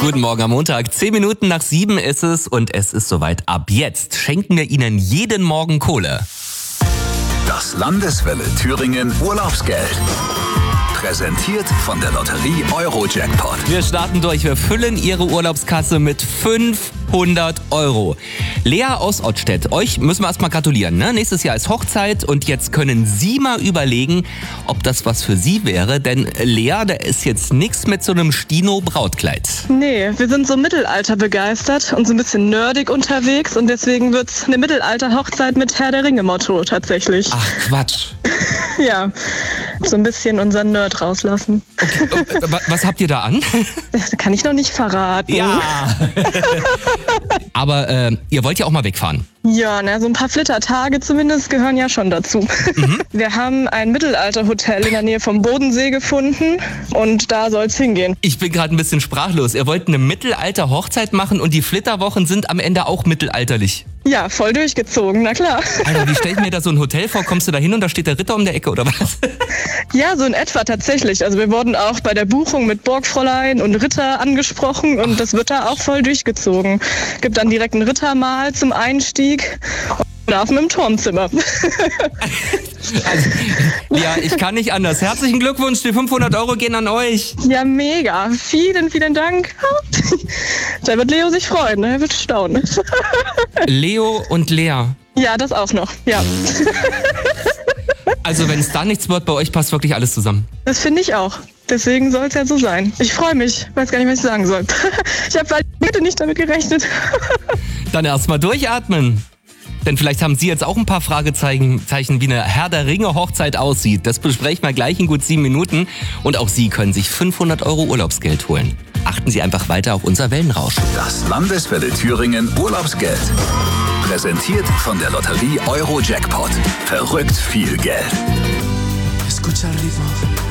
Guten Morgen am Montag. 10 Minuten nach 7 ist es und es ist soweit. Ab jetzt schenken wir Ihnen jeden Morgen Kohle. Das Landeswelle Thüringen Urlaubsgeld. Präsentiert von der Lotterie Euro-Jackpot. Wir starten durch. Wir füllen Ihre Urlaubskasse mit 500 €. Lea aus Ottstedt, euch müssen wir erstmal gratulieren. Ne? Nächstes Jahr ist Hochzeit und jetzt können Sie mal überlegen, ob das was für Sie wäre. Denn Lea, da ist jetzt nichts mit so einem Stino-Brautkleid. Nee, wir sind so Mittelalter begeistert und so ein bisschen nerdig unterwegs und deswegen wird's eine Mittelalter-Hochzeit mit Herr der Ringe-Motto tatsächlich. Ach Quatsch. Ja, so ein bisschen unseren Nerd rauslassen. Okay, was habt ihr da an? Das kann ich noch nicht verraten. Ja. Aber ihr wollt ja auch mal wegfahren. Ja, so ein paar Flittertage zumindest gehören ja schon dazu. Wir haben ein Mittelalter-Hotel in der Nähe vom Bodensee gefunden und da soll's hingehen. Ich bin gerade ein bisschen sprachlos. Ihr wollt eine Mittelalter-Hochzeit machen und die Flitterwochen sind am Ende auch mittelalterlich. Ja, voll durchgezogen, na klar. Alter, wie stell ich mir da so ein Hotel vor? Kommst du da hin und da steht der Ritter um der Ecke oder was? Ja, so in etwa tatsächlich. Also wir wurden auch bei der Buchung mit Burgfräulein und Ritter angesprochen und das wird da auch voll durchgezogen. Gibt dann direkt ein Rittermahl zum Einstieg und schlafen im Turmzimmer. Also, ja, ich kann nicht anders. Herzlichen Glückwunsch, die 500 € gehen an euch. Ja, mega. Vielen, vielen Dank. Da wird Leo sich freuen, ne? Er wird staunen. Leo und Lea. Ja, das auch noch, ja. Also wenn es da nichts wird, bei euch passt wirklich alles zusammen. Das finde ich auch. Deswegen soll es ja so sein. Ich freue mich. Weiß gar nicht, was ich sagen soll. Ich habe heute nicht damit gerechnet. Dann erstmal durchatmen. Denn vielleicht haben Sie jetzt auch ein paar Fragezeichen, wie eine Herr der Ringe Hochzeit aussieht. Das besprechen wir gleich in gut 7 Minuten. Und auch Sie können sich 500 € Urlaubsgeld holen. Achten Sie einfach weiter auf unser Wellenrauschen. Das Landeswelle Thüringen Urlaubsgeld. Präsentiert von der Lotterie Euro-Jackpot. Verrückt viel Geld. Escucha el ritmo.